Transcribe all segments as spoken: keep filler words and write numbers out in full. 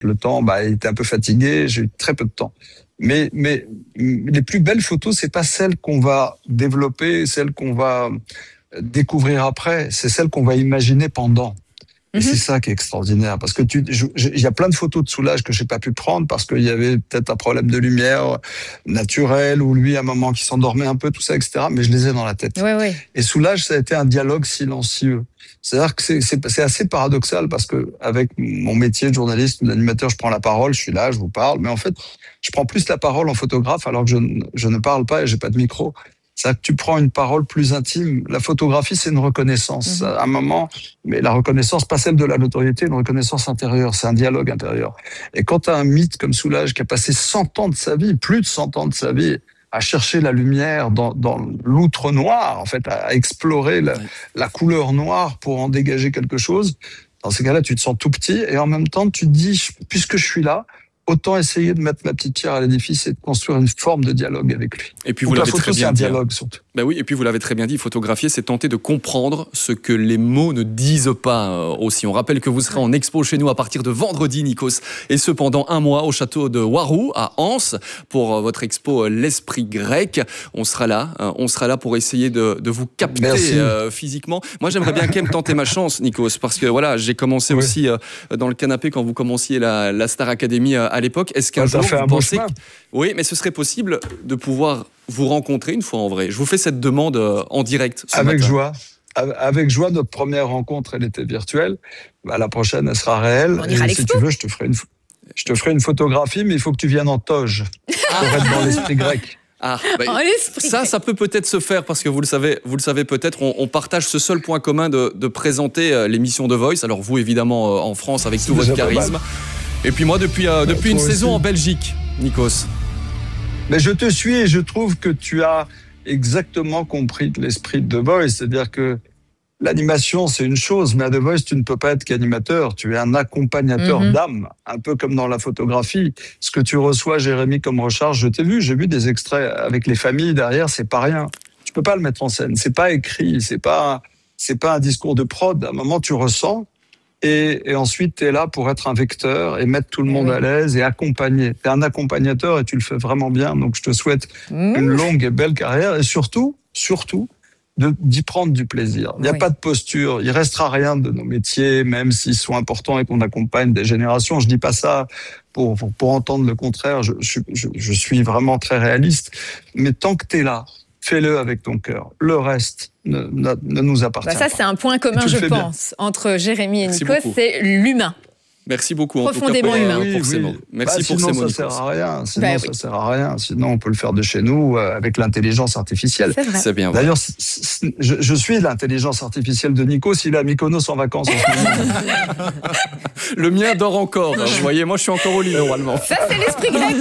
le temps, bah, il était un peu fatigué, j'ai eu très peu de temps. Mais, mais les plus belles photos, c'est pas celles qu'on va développer, celles qu'on va découvrir après, c'est celles qu'on va imaginer pendant. Et mm-hmm. c'est ça qui est extraordinaire, parce que tu, il y a plein de photos de Soulage que j'ai pas pu prendre parce qu'il y avait peut-être un problème de lumière naturelle ou lui à un moment qui s'endormait un peu, tout ça, et cetera. Mais je les ai dans la tête. Ouais, ouais. Et Soulage, ça a été un dialogue silencieux. C'est-à-dire que c'est, c'est, c'est assez paradoxal parce que avec mon métier de journaliste ou d'animateur, je prends la parole, je suis là, je vous parle, mais en fait, je prends plus la parole en photographe alors que je, je ne parle pas et j'ai pas de micro. C'est-à-dire que tu prends une parole plus intime. La photographie, c'est une reconnaissance. Mmh. À un moment, mais la reconnaissance, pas celle de la notoriété, une reconnaissance intérieure. C'est un dialogue intérieur. Et quand tu as un mythe comme Soulage qui a passé cent ans de sa vie, plus de cent ans de sa vie, à chercher la lumière dans, dans l'outre noir, en fait, à explorer la, oui. la couleur noire pour en dégager quelque chose, dans ces cas-là, tu te sens tout petit et en même temps, tu te dis, puisque je suis là, autant essayer de mettre ma petite pierre à l'édifice et de construire une forme de dialogue avec lui. Et puis vous l'avez très bien dit. Dialogue, surtout. Ben oui, et puis vous l'avez très bien dit, photographier, c'est tenter de comprendre ce que les mots ne disent pas euh, aussi. On rappelle que vous serez en expo chez nous à partir de vendredi, Nikos, et ce pendant un mois au château de Warou, à Anse, pour euh, votre expo euh, L'Esprit Grec. On sera là, euh, on sera là pour essayer de, de vous capter euh, physiquement. Moi, j'aimerais bien quand même tenter ma chance, Nikos, parce que voilà, j'ai commencé oui. aussi euh, dans le canapé quand vous commenciez la, la Star Academy euh, à l'époque. Est-ce qu'un jour, vous pensez que... Oui, mais ce serait possible de pouvoir vous rencontrer une fois en vrai. Je vous fais cette demande en direct ce Avec matin. joie. Avec joie, notre première rencontre, elle était virtuelle. Bah, la prochaine, elle sera réelle. On ira à si tu veux, je te ferai une, je te ferai une photographie, mais il faut que tu viennes en toge pour être dans l'esprit grec. Ah, bah, oh, ça, ça peut peut-être se faire parce que vous le savez, vous le savez peut-être, on, on partage ce seul point commun de, de présenter euh, l'émission The Voice. Alors vous, évidemment, euh, en France, avec tout votre charisme. Et puis moi, depuis, euh, depuis ouais, une saison aussi. En Belgique, Nikos. Mais je te suis et je trouve que tu as exactement compris l'esprit de The Voice. C'est-à-dire que l'animation, c'est une chose, mais à The Voice, tu ne peux pas être qu'animateur. Tu es un accompagnateur mm-hmm. d'âme, un peu comme dans la photographie. Ce que tu reçois, Jérémy, comme recharge, je t'ai vu, j'ai vu des extraits avec les familles derrière, c'est pas rien. Tu peux pas le mettre en scène. C'est pas écrit, c'est pas, c'est pas un discours de prod. À un moment, tu ressens. Et, et ensuite, tu es là pour être un vecteur et mettre tout le monde oui. à l'aise et accompagner. Tu es un accompagnateur et tu le fais vraiment bien. Donc, je te souhaite mmh. une longue et belle carrière et surtout, surtout, de, d'y prendre du plaisir. Il n'y a oui. pas de posture. Il restera rien de nos métiers, même s'ils sont importants et qu'on accompagne des générations. Je dis pas ça pour, pour, pour entendre le contraire. Je, je, je, je suis vraiment très réaliste. Mais tant que tu es là, fais-le avec ton cœur. Le reste ne, ne, ne nous appartient bah ça, pas. Ça, c'est un point commun, je pense, bien. Entre Jérémy et Nikos, c'est l'humain. Merci beaucoup. Profondément en tout cas, humain. Pour, oui, pour ces oui. mots. Merci bah, pour sinon, ces mots. Ça sert à rien. Sinon, bah, ça oui. sert à rien. Sinon, on peut le faire de chez nous euh, avec l'intelligence artificielle. C'est, vrai. c'est bien. D'ailleurs, c'est, c'est, je, je suis l'intelligence artificielle de Nikos. Il est à Mykonos en vacances. En ce moment. Le mien dort encore. Hein. Vous voyez, moi, je suis encore au lit normalement. Ça, c'est l'esprit grec.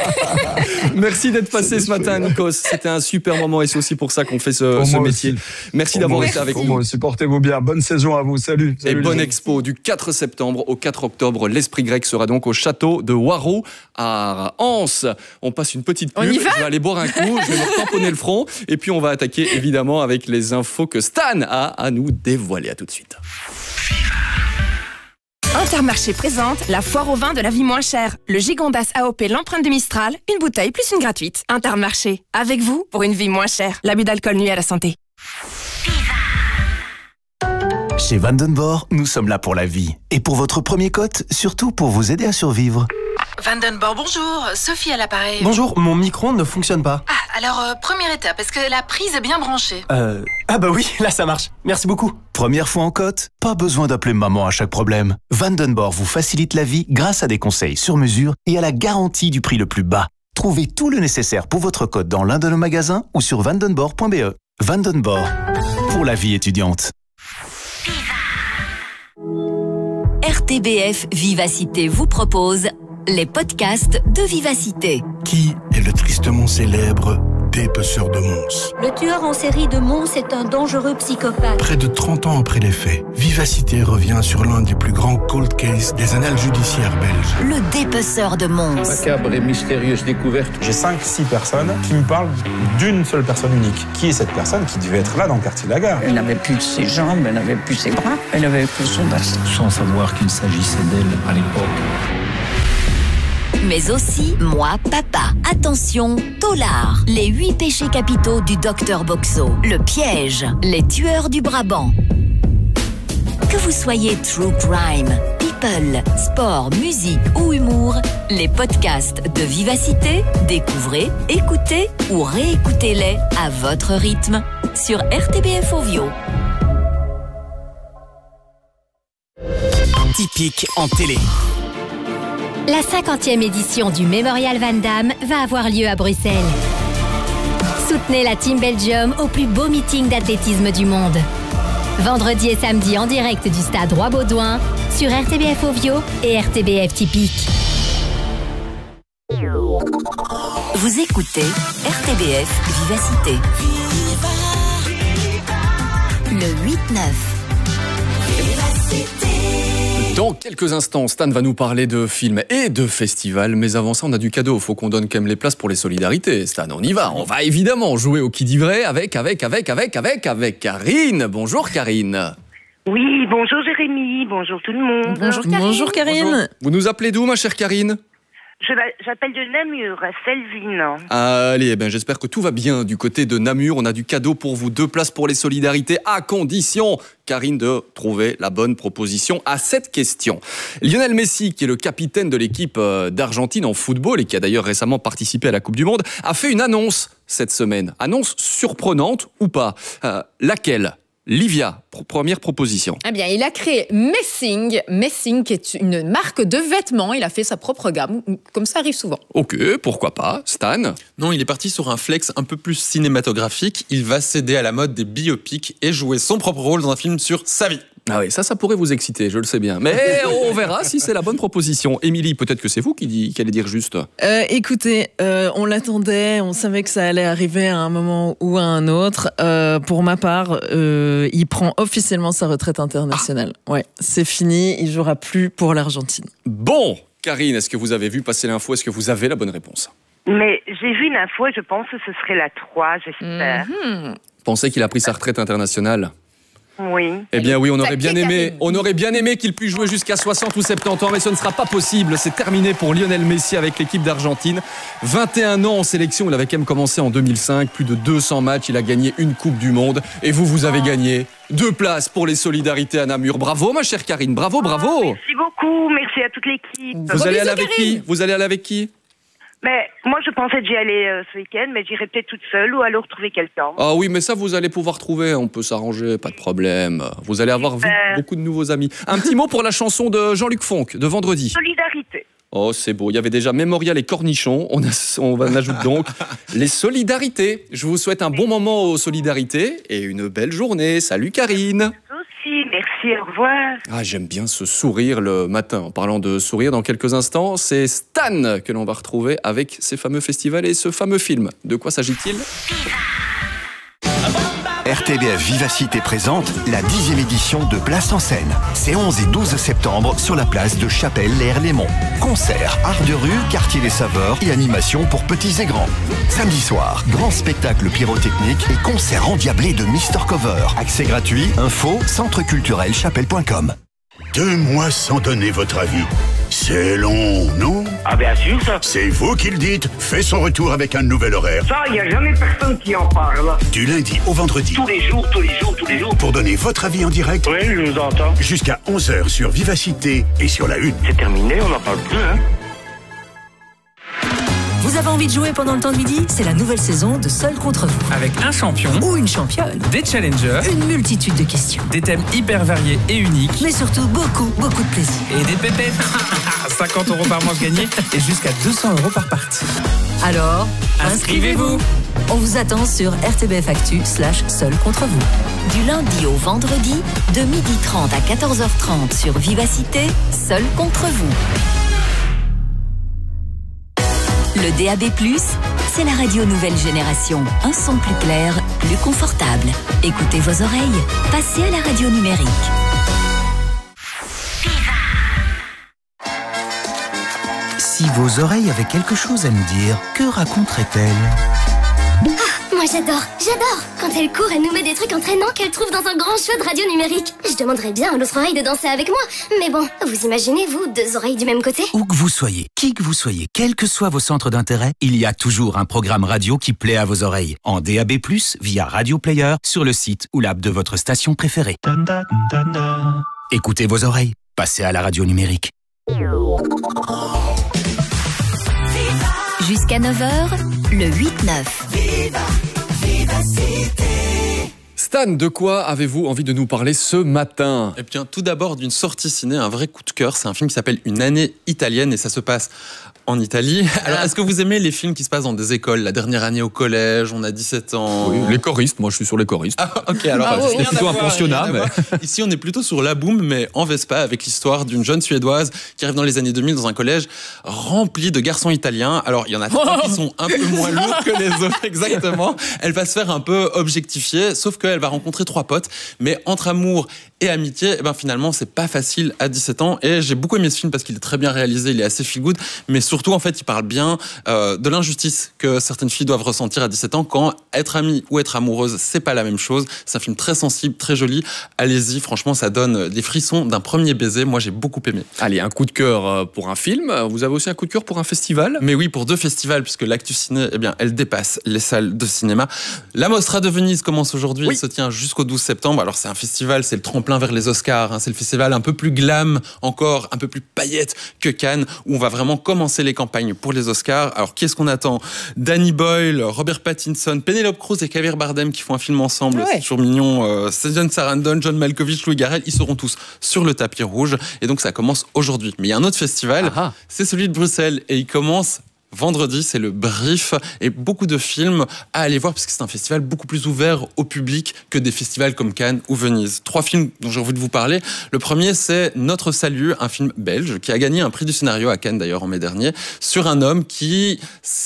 Merci d'être passé ce matin, Nikos. C'était un super moment et c'est aussi pour ça qu'on fait ce, ce métier. Aussi. Merci pour d'avoir été avec nous. Bon, supportez-vous bien. Bonne saison à vous. Salut. Salut et bonne expo du quatre septembre au quatre octobre. L'Esprit Grec sera donc au château de Warou à Anse. On passe une petite pub. On y va ? Je vais aller boire un coup. Je vais me tamponner le front et puis on va attaquer évidemment avec les infos que Stan a à nous dévoiler. À tout de suite. Intermarché présente la foire au vin de la vie moins chère. Le Gigondas A O P l'empreinte de Mistral, une bouteille plus une gratuite. Intermarché, avec vous pour une vie moins chère. L'abus d'alcool nuit à la santé. Chez Vandenborg, nous sommes là pour la vie. Et pour votre premier cote, surtout pour vous aider à survivre. Vandenborg, bonjour. Sophie à l'appareil. Bonjour, mon micro-ondes ne fonctionne pas. Ah, alors, euh, première étape, est-ce que la prise est bien branchée ? Euh... Ah bah oui, là ça marche. Merci beaucoup. Première fois en cote ? Pas besoin d'appeler maman à chaque problème. Vandenborg vous facilite la vie grâce à des conseils sur mesure et à la garantie du prix le plus bas. Trouvez tout le nécessaire pour votre cote dans l'un de nos magasins ou sur vandenborg point b e. Vandenborg, pour la vie étudiante. R T B F Vivacité vous propose les podcasts de Vivacité. Qui est le tristement célèbre dépeceur de Mons? Le tueur en série de Mons est un dangereux psychopathe. Près de trente ans après les faits, Vivacité revient sur l'un des plus grands cold cases des annales judiciaires belges. Le dépeceur de Mons. Macabre et mystérieuse découverte. J'ai cinq six personnes qui me parlent d'une seule personne unique. Qui est cette personne qui devait être là dans le quartier de la Gare? Elle n'avait plus ses jambes, elle n'avait plus ses bras, elle n'avait plus son bassin. Sans savoir qu'il s'agissait d'elle à l'époque. mais aussi Moi Papa. Attention, Tolard, les huit péchés capitaux du docteur Boxo, le piège, les tueurs du Brabant. Que vous soyez true crime, people, sport, musique ou humour, les podcasts de Vivacité, découvrez, écoutez ou réécoutez-les à votre rythme sur R T B F Ovio. Typique en télé. La cinquantième édition du Mémorial Van Damme va avoir lieu à Bruxelles. Soutenez la Team Belgium au plus beau meeting d'athlétisme du monde. Vendredi et samedi en direct du stade Roi-Baudouin sur R T B F Ovio et R T B F Typique. Vous écoutez R T B F Vivacité. Le huit neuf. Dans quelques instants, Stan va nous parler de films et de festivals. Mais avant ça, on a du cadeau. Faut qu'on donne quand même les places pour les solidarités. Stan, on y va. On va évidemment jouer au qui dit vrai avec, avec, avec, avec, avec, avec Karine. Bonjour Karine. Oui, bonjour Jérémy. Bonjour tout le monde. Bonjour Karine. Bonjour Karine. Bonjour. Vous nous appelez d'où, ma chère Karine ? Je, j'appelle de Namur, à Selvin. Allez, eh ben, j'espère que tout va bien du côté de Namur. On a du cadeau pour vous, deux places pour les solidarités, à condition, Karine, de trouver la bonne proposition à cette question. Lionel Messi, qui est le capitaine de l'équipe d'Argentine en football et qui a d'ailleurs récemment participé à la Coupe du Monde, a fait une annonce cette semaine. Annonce surprenante ou pas ? euh, Laquelle ? Livia, première proposition. Eh bien, il a créé Messing, Messing qui est une marque de vêtements. Il a fait sa propre gamme, comme ça arrive souvent. Ok, pourquoi pas. Stan ? Non, il est parti sur un flex un peu plus cinématographique. Il va céder à la mode des biopics et jouer son propre rôle dans un film sur sa vie. Ah oui, ça, ça pourrait vous exciter, je le sais bien. Mais on verra si c'est la bonne proposition. Émilie, peut-être que c'est vous qui, dit, qui allez dire juste. Euh, écoutez, euh, on l'attendait, on savait que ça allait arriver à un moment ou à un autre. Euh, pour ma part, euh, il prend officiellement sa retraite internationale. Ah. Ouais, c'est fini, il jouera plus pour l'Argentine. Bon, Karine, est-ce que vous avez vu passer l'info ? Est-ce que vous avez la bonne réponse ? Mais j'ai vu une info et je pense que ce serait la trois, j'espère. Mm-hmm. Pensez qu'il a pris sa retraite internationale ? Oui. Eh bien oui, on aurait bien aimé, on aurait bien aimé qu'il puisse jouer jusqu'à soixante ou soixante-dix ans, mais ce ne sera pas possible. C'est terminé pour Lionel Messi avec l'équipe d'Argentine. vingt et un ans en sélection, il avait quand même commencé en deux mille cinq, plus de deux cents matchs, il a gagné une Coupe du Monde. Et vous, vous avez gagné deux places pour les solidarités à Namur. Bravo ma chère Karine, bravo, bravo. Oh, merci beaucoup, merci à toute l'équipe. Vous allez aller avec qui ? Vous allez aller avec qui ? Mais moi, je pensais d'y aller euh, ce week-end, mais j'irai peut-être toute seule ou alors trouver quelqu'un. Ah oui, mais ça, vous allez pouvoir trouver. On peut s'arranger, pas de problème. Vous allez avoir vu beaucoup de nouveaux amis. Un petit mot pour la chanson de Jean-Luc Fonck, de vendredi. Solidarité. Oh, c'est beau. Il y avait déjà Mémorial et Cornichon. On, a, on ajoute donc les solidarités. Je vous souhaite un bon moment aux solidarités et une belle journée. Salut Karine. Merci, au revoir. Ah, j'aime bien ce sourire le matin. En parlant de sourire, dans quelques instants, c'est Stan que l'on va retrouver avec ses fameux festivals et ce fameux film. De quoi s'agit-il ? R T B F Vivacité présente la dixième édition de Place en scène. C'est onze et douze septembre sur la place de Chapelle-Lér-Lémont. Concert, art de rue, quartier des saveurs et animation pour petits et grands. Samedi soir, grand spectacle pyrotechnique et concert endiablé de Mister Cover. Accès gratuit, info, centre culturel chapelle point com. Deux mois sans donner votre avis. C'est long, non? Ah bien sûr, ça. C'est vous qui le dites. Fait son retour avec un nouvel horaire. Ça, il n'y a jamais personne qui en parle. Du lundi au vendredi. Tous les jours, tous les jours, tous les jours. Pour donner votre avis en direct. Oui, je vous entends. Jusqu'à onze heures sur Vivacité et sur la Une. C'est terminé, on n'en parle plus, hein? Vous avez envie de jouer pendant le temps de midi ? C'est la nouvelle saison de Seul contre vous. Avec un champion ou une championne, des challengers, une multitude de questions, des thèmes hyper variés et uniques, mais surtout beaucoup, beaucoup de plaisir. Et des pépettes. cinquante euros par manche gagné et jusqu'à deux cents euros par partie. Alors, inscrivez-vous. inscrivez-vous. On vous attend sur R T B F Actu slash Seul contre vous. Du lundi au vendredi, de midi trente à quatorze heures trente sur Vivacité, Seul contre vous. Le D A B plus, c'est la radio nouvelle génération. Un son plus clair, plus confortable. Écoutez vos oreilles. Passez à la radio numérique. Si vos oreilles avaient quelque chose à nous dire, que raconterait-elle ? Ah, moi j'adore, j'adore. Quand elle court, elle nous met des trucs entraînants qu'elle trouve dans un grand show de radio numérique. je demanderais bien à l'autre oreille de danser avec moi. Mais bon, vous imaginez, vous, deux oreilles du même côté? Où que vous soyez, qui que vous soyez, quels que soient vos centres d'intérêt, il y a toujours un programme radio qui plaît à vos oreilles. En D A B plus, via Radio Player, sur le site ou l'app de votre station préférée. Écoutez vos oreilles. Passez à la radio numérique. Jusqu'à neuf heures, le huit neuf. Viva, Vivacité. Stan, de quoi avez-vous envie de nous parler ce matin? Eh bien, tout d'abord d'une sortie ciné, un vrai coup de cœur. C'est un film qui s'appelle Une année italienne et ça se passe en Italie. Alors, est-ce que vous aimez les films qui se passent dans des écoles? La dernière année au collège, on a dix-sept ans. Oui, les choristes, moi je suis sur les choristes. Ah, ok, alors ah, c'est plutôt un pensionnat. Mais... Ici, on est plutôt sur La Boom, mais en Vespa, avec l'histoire d'une jeune Suédoise qui arrive dans les années deux mille dans un collège rempli de garçons italiens. Alors, il y en a trois qui sont un peu moins lourds que les autres, exactement. Elle va se faire un peu objectifier, sauf qu'elle va rencontrer trois potes, mais entre amour et amitié, eh ben, finalement, c'est pas facile à dix-sept ans. Et j'ai beaucoup aimé ce film parce qu'il est très bien réalisé, il est assez feel good, mais surtout, en fait, il parle bien euh, de l'injustice que certaines filles doivent ressentir à dix-sept ans quand être amie ou être amoureuse, c'est pas la même chose. C'est un film très sensible, très joli. Allez-y, franchement, ça donne des frissons d'un premier baiser. Moi, j'ai beaucoup aimé. Allez, un coup de cœur pour un film. Vous avez aussi un coup de cœur pour un festival? Mais oui, pour deux festivals, puisque l'Actu Ciné, eh bien, elle dépasse les salles de cinéma. La Mostra de Venise commence aujourd'hui. Oui. Elle se tient jusqu'au douze septembre. Alors, c'est un festival, c'est le tremplin vers les Oscars. Hein. C'est le festival un peu plus glam, encore un peu plus paillette que Cannes, où on va vraiment commencer les campagnes pour les Oscars. Alors, qui est-ce qu'on attend? Danny Boyle, Robert Pattinson, Penelope Cruz et Javier Bardem qui font un film ensemble. Ouais. C'est toujours mignon. Euh, Susan Sarandon, John Malkovich, Louis Garrel, ils seront tous sur le tapis rouge. Et donc, ça commence aujourd'hui. Mais il y a un autre festival, ah ah. c'est celui de Bruxelles. Et il commence vendredi, c'est le Brief, et beaucoup de films à aller voir, parce que c'est un festival beaucoup plus ouvert au public que des festivals comme Cannes ou Venise. Trois films dont j'ai envie de vous parler. Le premier, c'est Notre Salut, un film belge qui a gagné un prix du scénario à Cannes d'ailleurs en mai dernier, sur un homme qui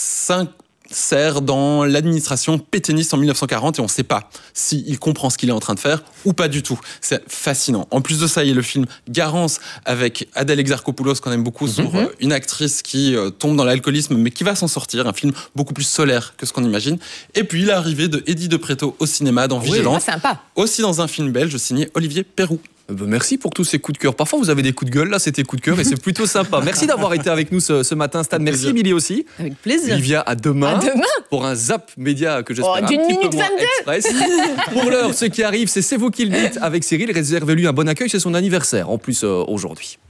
sert dans l'administration pétainiste en mille neuf cent quarante et on ne sait pas s'il comprend ce qu'il est en train de faire ou pas du tout. C'est fascinant. En plus de ça, il y a le film Garance avec Adèle Exarchopoulos qu'on aime beaucoup, mm-hmm. sur euh, une actrice qui euh, tombe dans l'alcoolisme mais qui va s'en sortir. Un film beaucoup plus solaire que ce qu'on imagine. Et puis l'arrivée de Eddie de Pretto au cinéma dans oui, Vigilance. Sympa. Aussi dans un film belge signé Olivier Perroux. Merci pour tous ces coups de cœur. Parfois, vous avez des coups de gueule. Là, c'était coups de cœur et c'est plutôt sympa. Merci d'avoir été avec nous ce, ce matin, Stan. Merci, Émilie aussi. Avec plaisir. Olivia, à demain. À demain. Pour un Zap Média que j'espère oh, un petit minute peu moins vingt-deux. express. Pour l'heure, ce qui arrive, c'est C'est vous qui le dites avec Cyril. Réservez-lui un bon accueil. C'est son anniversaire en plus euh, aujourd'hui.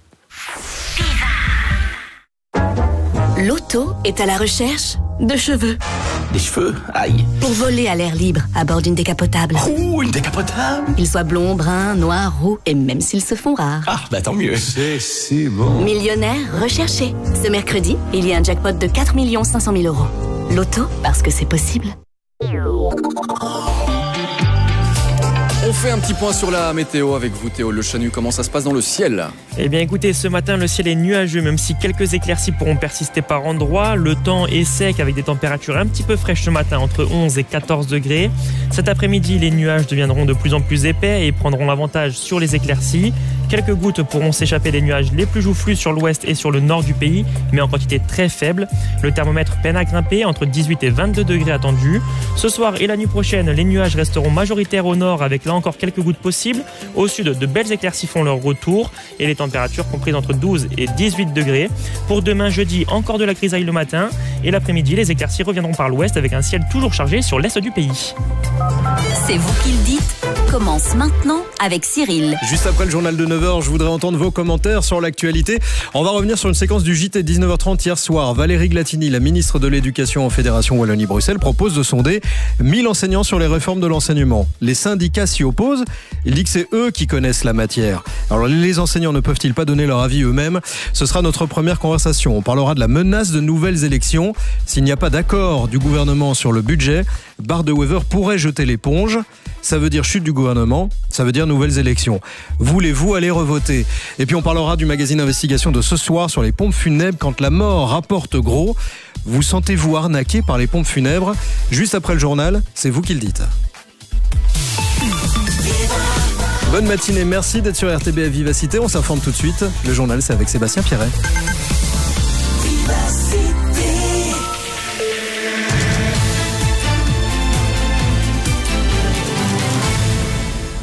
L'auto est à la recherche de cheveux. Des cheveux? Aïe. Pour voler à l'air libre à bord d'une décapotable. Ouh, une décapotable? Qu'ils soient blonds, bruns, noirs, roux et même s'ils se font rares. Ah, bah tant mieux. C'est si bon. Millionnaire recherché. Ce mercredi, il y a un jackpot de quatre millions cinq cent mille euros. L'auto, parce que c'est possible. On fait un petit point sur la météo avec vous, Théo Le Chanu. Comment ça se passe dans le ciel? Eh bien écoutez, ce matin le ciel est nuageux, même si quelques éclaircies pourront persister par endroits. Le temps est sec avec des températures un petit peu fraîches ce matin, entre onze et quatorze degrés. Cet après-midi, les nuages deviendront de plus en plus épais et prendront l'avantage sur les éclaircies. Quelques gouttes pourront s'échapper des nuages les plus joufflus sur l'ouest et sur le nord du pays, mais en quantité très faible. Le thermomètre peine à grimper, entre dix-huit et vingt-deux degrés attendus. Ce soir et la nuit prochaine, les nuages resteront majoritaires au nord avec là encore quelques gouttes possibles. Au sud, de belles éclaircies font leur retour et les températures comprises entre douze et dix-huit degrés. Pour demain jeudi, encore de la grisaille le matin et l'après-midi, les éclaircies reviendront par l'ouest avec un ciel toujours chargé sur l'est du pays. C'est vous qui le dites commence maintenant avec Cyril. Juste après le journal de neuf heures, je voudrais entendre vos commentaires sur l'actualité. On va revenir sur une séquence du J T de dix-neuf heures trente hier soir. Valérie Glatini, la ministre de l'Éducation en Fédération Wallonie-Bruxelles, propose de sonder mille enseignants sur les réformes de l'enseignement. Les syndicats s'y opposent. Il dit que c'est eux qui connaissent la matière. Alors les enseignants ne peuvent-ils pas donner leur avis eux-mêmes? Ce sera notre première conversation. On parlera de la menace de nouvelles élections. S'il n'y a pas d'accord du gouvernement sur le budget, Bart de Wever pourrait jeter l'éponge. Ça veut dire chute du gouvernement, ça veut dire nouvelles élections. Voulez-vous aller revoter? Et puis on parlera du magazine Investigation de ce soir sur les pompes funèbres quand la mort rapporte gros. Vous sentez-vous arnaqué par les pompes funèbres? Juste après le journal, c'est vous qui le dites. Bonne matinée, merci d'être sur R T B F Vivacité. On s'informe tout de suite. Le journal, c'est avec Sébastien Pierret.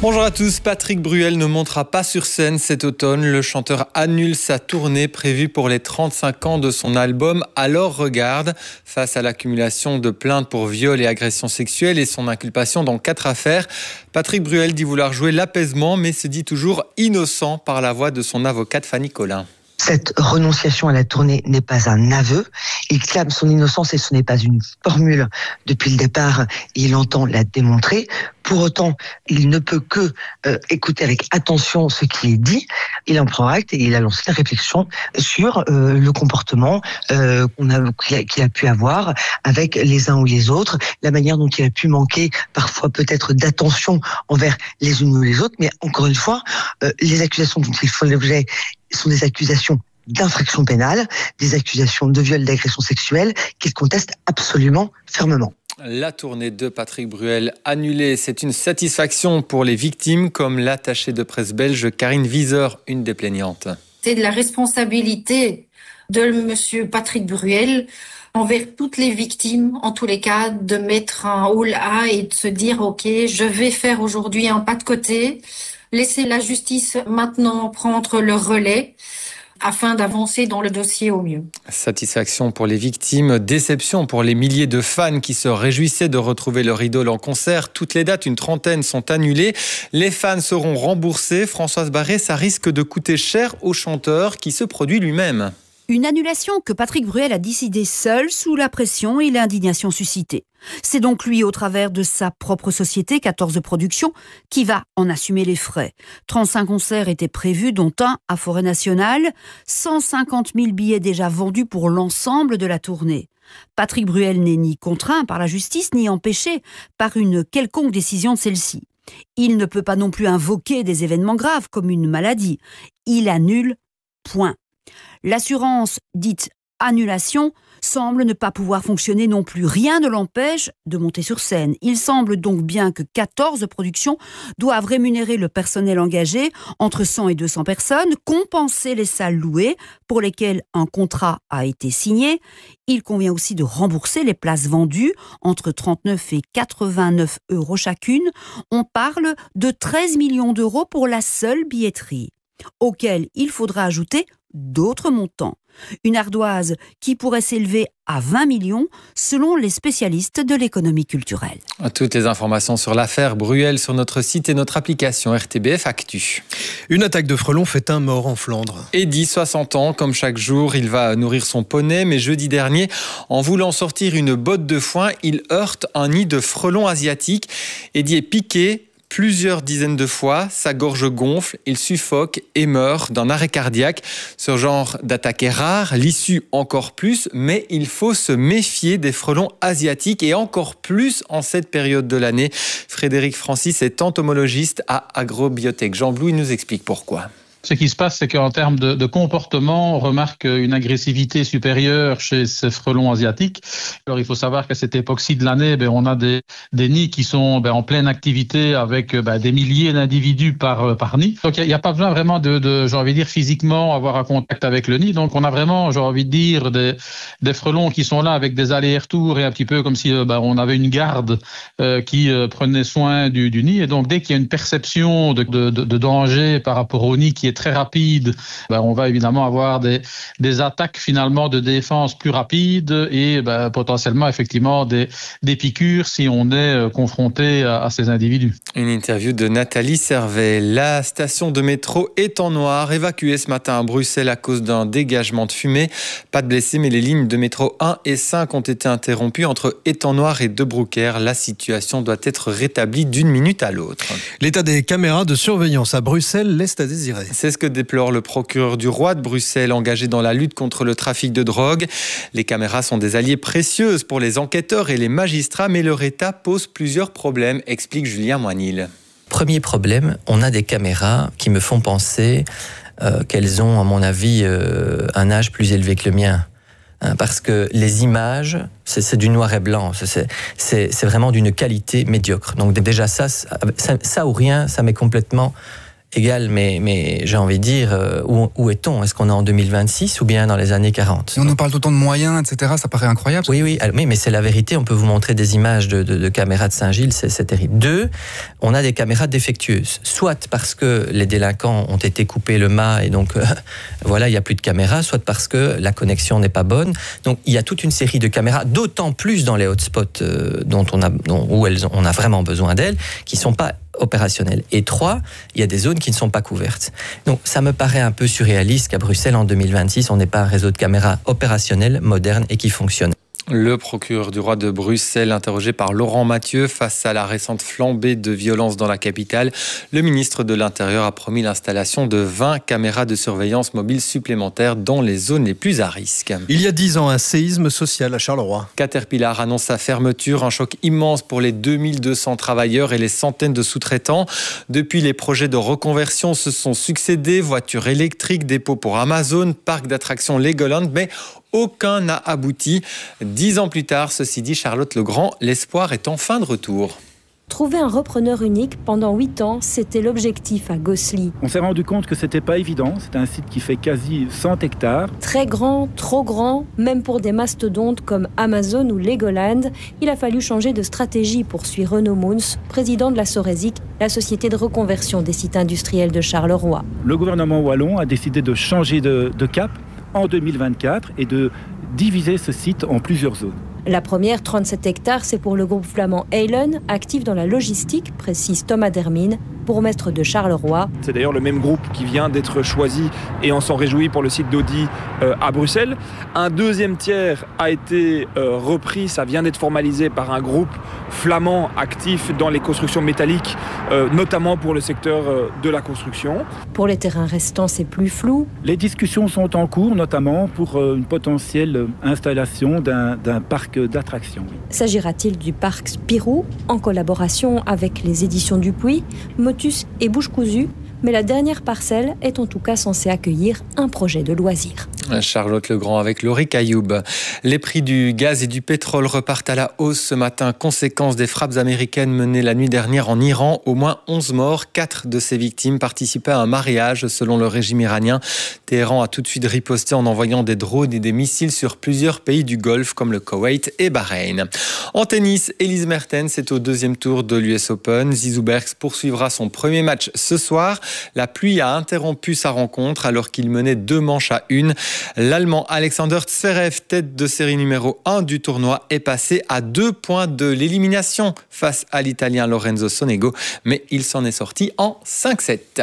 Bonjour à tous, Patrick Bruel ne montera pas sur scène cet automne. Le chanteur annule sa tournée prévue pour les trente-cinq ans de son album Alors Regarde. Face à l'accumulation de plaintes pour viol et agression sexuelle et son inculpation dans quatre affaires, Patrick Bruel dit vouloir jouer l'apaisement mais se dit toujours innocent par la voix de son avocate Fanny Collin. Cette renonciation à la tournée n'est pas un aveu. Il clame son innocence et ce n'est pas une formule. Depuis le départ, il entend la démontrer. Pour autant, il ne peut que euh, écouter avec attention ce qui est dit. Il en prend acte et il a lancé la réflexion sur euh, le comportement euh, qu'on a, qu'il a, qu'il a pu avoir avec les uns ou les autres, la manière dont il a pu manquer parfois peut-être d'attention envers les unes ou les autres. Mais encore une fois, euh, les accusations dont il faut l'objet sont des accusations d'infraction pénale, des accusations de viol, d'agression sexuelle qu'il conteste absolument fermement. La tournée de Patrick Bruel annulée, c'est une satisfaction pour les victimes, comme l'attachée de presse belge Karine Wieser, une des plaignantes. C'est de la responsabilité de monsieur Patrick Bruel envers toutes les victimes, en tous les cas, de mettre un haut là et de se dire « Ok, je vais faire aujourd'hui un pas de côté ». Laisser la justice maintenant prendre le relais afin d'avancer dans le dossier au mieux. Satisfaction pour les victimes, déception pour les milliers de fans qui se réjouissaient de retrouver leur idole en concert. Toutes les dates, une trentaine, sont annulées. Les fans seront remboursés. Françoise Barré, ça risque de coûter cher au chanteur qui se produit lui-même. Une annulation que Patrick Bruel a décidée seul sous la pression et l'indignation suscitée. C'est donc lui, au travers de sa propre société, quatorze Productions, qui va en assumer les frais. trente-cinq concerts étaient prévus, dont un à Forêt Nationale. cent cinquante mille billets déjà vendus pour l'ensemble de la tournée. Patrick Bruel n'est ni contraint par la justice, ni empêché par une quelconque décision de celle-ci. Il ne peut pas non plus invoquer des événements graves comme une maladie. Il annule, point. L'assurance dite annulation semble ne pas pouvoir fonctionner non plus. Rien ne l'empêche de monter sur scène. Il semble donc bien que quatorze productions doivent rémunérer le personnel engagé entre cent et deux cents personnes, compenser les salles louées pour lesquelles un contrat a été signé. Il convient aussi de rembourser les places vendues entre trente-neuf et quatre-vingt-neuf euros chacune. On parle de treize millions d'euros pour la seule billetterie, auquel il faudra ajouter d'autres montants. Une ardoise qui pourrait s'élever à vingt millions selon les spécialistes de l'économie culturelle. Toutes les informations sur l'affaire Bruel sur notre site et notre application R T B F Actu. Une attaque de frelons fait un mort en Flandre. Eddy, soixante ans, comme chaque jour, il va nourrir son poney, mais jeudi dernier, en voulant sortir une botte de foin, il heurte un nid de frelons asiatiques. Eddy est piqué plusieurs dizaines de fois, sa gorge gonfle, il suffoque et meurt d'un arrêt cardiaque. Ce genre d'attaque est rare, l'issue encore plus, mais il faut se méfier des frelons asiatiques et encore plus en cette période de l'année. Frédéric Francis est entomologiste à Agrobiotech. Jean Blou, il nous explique pourquoi. Ce qui se passe, c'est qu'en termes de, de comportement, on remarque une agressivité supérieure chez ces frelons asiatiques. Alors, il faut savoir qu'à cette époque-ci de l'année, ben, on a des, des nids qui sont ben, en pleine activité avec ben, des milliers d'individus par, par nid. Donc, il n'y a, a pas besoin vraiment de, de, j'ai envie de dire, physiquement avoir un contact avec le nid. Donc, on a vraiment, j'ai envie de dire, des, des frelons qui sont là avec des allers-retours et un petit peu comme si ben, on avait une garde euh, qui euh, prenait soin du, du nid. Et donc, dès qu'il y a une perception de, de, de, de danger par rapport au nid qui est très rapide, ben on va évidemment avoir des, des attaques finalement de défense plus rapides et ben, potentiellement effectivement des, des piqûres si on est confronté à, à ces individus. Une interview de Nathalie Servet. La station de métro Étang-Noir, évacuée ce matin à Bruxelles à cause d'un dégagement de fumée. Pas de blessés, mais les lignes de métro un et cinq ont été interrompues entre Étang-Noir et De Broekère. La situation doit être rétablie d'une minute à l'autre. L'état des caméras de surveillance à Bruxelles laisse à désirer. C'est ce que déplore le procureur du roi de Bruxelles, engagé dans la lutte contre le trafic de drogue. Les caméras sont des alliés précieuses pour les enquêteurs et les magistrats, mais leur état pose plusieurs problèmes, explique Julien Moinil. Premier problème, on a des caméras qui me font penser euh, qu'elles ont, à mon avis, euh, un âge plus élevé que le mien. Hein, parce que les images, c'est, c'est du noir et blanc, c'est, c'est, c'est vraiment d'une qualité médiocre. Donc déjà ça, ça, ça ou rien, ça m'est complètement égale, mais, mais j'ai envie de dire, euh, où, où est-on? Est-ce qu'on est en deux mille vingt-six ou bien dans les années quarante? Et on nous parle tout le temps de moyens, et cetera. Ça paraît incroyable. Oui, oui, oui, mais c'est la vérité. On peut vous montrer des images de, de, de caméras de Saint-Gilles, c'est, c'est terrible. Deux, on a des caméras défectueuses. Soit parce que les délinquants ont été coupés le mât et donc, euh, voilà, il n'y a plus de caméras, soit parce que la connexion n'est pas bonne. Donc, il y a toute une série de caméras, d'autant plus dans les hotspots euh, dont on a, dont, où elles, on a vraiment besoin d'elles, qui ne sont pas opérationnelles. Et trois, il y a des zones qui ne sont pas couvertes. Donc, ça me paraît un peu surréaliste qu'à Bruxelles, en deux mille vingt-six, on n'ait pas un réseau de caméras opérationnel, moderne et qui fonctionne. Le procureur du roi de Bruxelles, interrogé par Laurent Mathieu face à la récente flambée de violence dans la capitale, le ministre de l'Intérieur a promis l'installation de vingt caméras de surveillance mobile supplémentaires dans les zones les plus à risque. Il y a dix ans, un séisme social à Charleroi. Caterpillar annonce sa fermeture, un choc immense pour les deux mille deux cents travailleurs et les centaines de sous-traitants. Depuis, les projets de reconversion se sont succédés, voitures électriques, dépôts pour Amazon, parc d'attractions Legoland, mais aucun n'a abouti. Dix ans plus tard, ceci dit, Charlotte Legrand, l'espoir est enfin de retour. Trouver un repreneur unique pendant huit ans, c'était l'objectif à Gosselies. On s'est rendu compte que c'était pas évident. C'est un site qui fait quasi cent hectares. Très grand, trop grand, même pour des mastodontes comme Amazon ou Legoland, il a fallu changer de stratégie, poursuit Renaud Mouns, président de la Sorésic, la société de reconversion des sites industriels de Charleroi. Le gouvernement wallon a décidé de changer de, de cap en deux mille vingt-quatre et de diviser ce site en plusieurs zones. La première, trente-sept hectares, c'est pour le groupe flamand Eilen, actif dans la logistique, précise Thomas Dermine, bourgmestre de Charleroi. C'est d'ailleurs le même groupe qui vient d'être choisi et on s'en réjouit pour le site d'Audi euh, à Bruxelles. Un deuxième tiers a été euh, repris, ça vient d'être formalisé par un groupe flamand actif dans les constructions métalliques, euh, notamment pour le secteur euh, de la construction. Pour les terrains restants, c'est plus flou. Les discussions sont en cours, notamment pour euh, une potentielle installation d'un, d'un parc d'attractions. S'agira-t-il du parc Spirou, en collaboration avec les éditions Dupuis, Motus et Bouche Cousue? Mais la dernière parcelle est en tout cas censée accueillir un projet de loisirs. Charlotte Legrand avec Laurie Cailloub. Les prix du gaz et du pétrole repartent à la hausse ce matin. Conséquence des frappes américaines menées la nuit dernière en Iran. Au moins onze morts. Quatre de ces victimes participaient à un mariage selon le régime iranien. Téhéran a tout de suite riposté en envoyant des drones et des missiles sur plusieurs pays du Golfe comme le Koweït et Bahreïn. En tennis, Elise Mertens est au deuxième tour de l'U S Open. Zizou Bergs poursuivra son premier match ce soir. La pluie a interrompu sa rencontre alors qu'il menait deux manches à une. L'Allemand Alexander Zverev, tête de série numéro un du tournoi, est passé à deux points de l'élimination face à l'Italien Lorenzo Sonego, mais il s'en est sorti en cinq sept.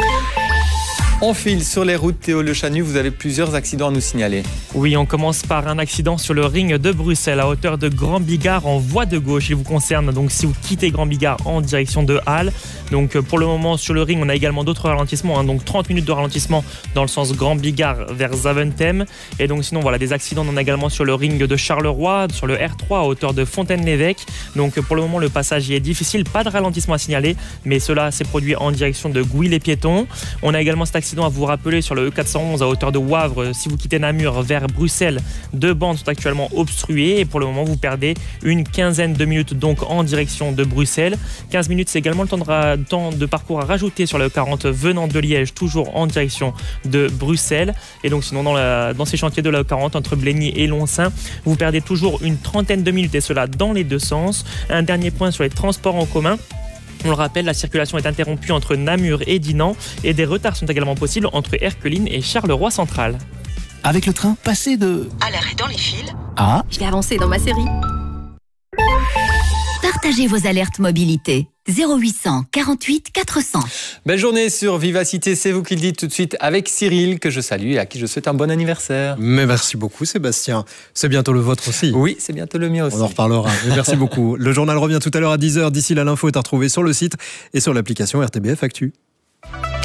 On file sur les routes. Théo Le Chanu, vous avez plusieurs accidents à nous signaler. Oui, on commence par un accident sur le ring de Bruxelles à hauteur de Grand Bigard en voie de gauche. Il vous concerne donc si vous quittez Grand Bigard en direction de Halle. Donc pour le moment sur le ring, on a également d'autres ralentissements, hein, donc trente minutes de ralentissement dans le sens Grand Bigard vers Zaventem. Et donc sinon voilà, des accidents on a également sur le ring de Charleroi, sur le R trois à hauteur de Fontaine-l'Évêque. Donc pour le moment le passage y est difficile, pas de ralentissement à signaler, mais cela s'est produit en direction de Gouy-les-Piétons. On a également cet accident à vous rappeler sur le E quatre cent onze à hauteur de Wavre. Si vous quittez Namur vers Bruxelles, deux bandes sont actuellement obstruées et pour le moment vous perdez une quinzaine de minutes donc en direction de Bruxelles. quinze minutes, c'est également le temps de, temps de parcours à rajouter sur le E quarante venant de Liège, toujours en direction de Bruxelles. Et donc sinon dans, la, dans ces chantiers de l'E quarante entre Blény et Loncin, vous perdez toujours une trentaine de minutes et cela dans les deux sens. Un dernier point sur les transports en commun. On le rappelle, la circulation est interrompue entre Namur et Dinan et des retards sont également possibles entre Erqueline et Charleroi Central. Avec le train, passez de... À l'arrêt dans les fils. Ah. Je vais avancer dans ma série. Partagez vos alertes mobilité. zéro huit cent quarante-huit quatre cents. Belle journée sur Vivacité, c'est vous qui le dites tout de suite avec Cyril, que je salue et à qui je souhaite un bon anniversaire. Mais merci beaucoup Sébastien. C'est bientôt le vôtre aussi. Oui, c'est bientôt le mien aussi. On en reparlera. Mais merci beaucoup. Le journal revient tout à l'heure à dix heures. D'ici là, l'info est à retrouver sur le site et sur l'application R T B F Actu.